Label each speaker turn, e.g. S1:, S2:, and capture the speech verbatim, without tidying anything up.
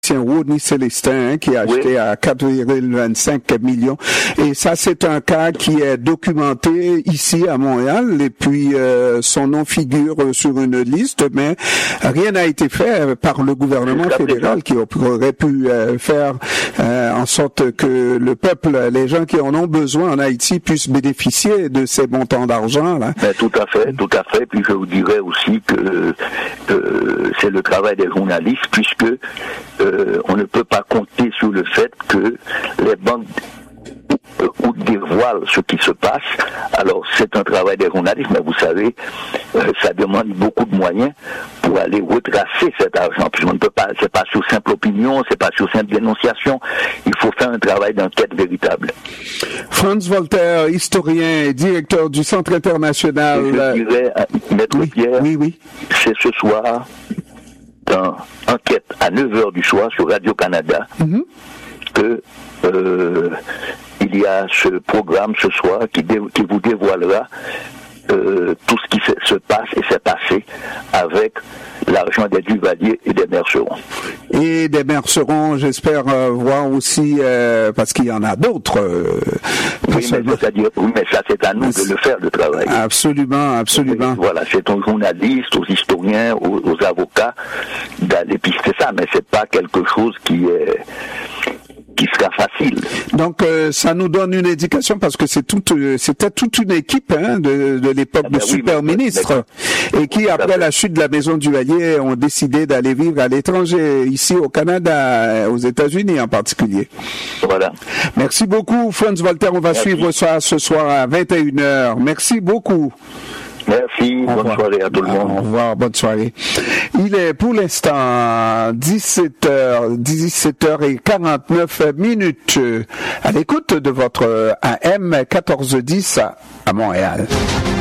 S1: Rodney Célestin, hein, qui a acheté oui. à quatre virgule vingt-cinq millions. Et ça, c'est un cas qui est documenté ici à Montréal. Et puis, euh, son nom figure sur une liste, mais rien n'a été fait par le gouvernement fédéral qui aurait pu euh, faire euh, en sorte que le peuple, les gens qui en ont besoin en Haïti, puissent bénéficier de ces montants d'argent. Là.
S2: Ben, tout à fait, tout à fait. Puis je vous dirais aussi que euh, c'est le travail des journalistes, puisque euh, on ne peut pas compter sur le fait que les banques euh, ou dévoilent ce qui se passe. Alors c'est un travail des journalistes, mais vous savez, euh, ça demande beaucoup de moyens pour aller retracer cet argent. Puis on ne peut pas, c'est pas sur simple opinion, c'est pas sur simple dénonciation. Il faut faire un travail d'enquête véritable.
S1: Franz Voltaire, historien et directeur du Centre international.
S2: Et je dirais, Maître
S1: oui,
S2: Pierre,
S1: oui, oui.
S2: c'est ce soir. Dans Enquête à neuf heures du soir sur Radio-Canada, mm-hmm. que euh, il y a ce programme ce soir qui, dé- qui vous dévoilera euh, tout ce qui se, se passe et s'est passé avec l'argent des Duvalier et des Mercerons.
S1: Et des Mercerons, j'espère euh, voir aussi, euh, parce qu'il y en a d'autres. Euh,
S2: oui, mais, c'est-à-dire, oui, mais ça, c'est à nous de le faire, le travail.
S1: Absolument, absolument.
S2: Et voilà, c'est aux journalistes, aux historiens, aux, aux avocats d'aller pister ça, mais c'est pas quelque chose qui est... qui sera facile.
S1: Donc euh, ça nous donne une indication parce que c'est toute, c'était toute une équipe hein, de, de l'époque ah ben de oui, super mais, ministre mais, et qui après la chute de la maison Duvalier ont décidé d'aller vivre à l'étranger, ici au Canada, aux États-Unis en particulier.
S2: Voilà.
S1: Merci beaucoup Franz Voltaire, on va Merci. suivre ça ce soir à vingt et une heures. Merci beaucoup.
S2: Merci,
S1: au
S2: bonne
S1: revoir.
S2: soirée à tout le monde.
S1: Au revoir, bonne soirée. Il est pour l'instant dix-sept heures, dix-sept heures quarante-neuf minutes à l'écoute de votre A M quatorze dix à Montréal.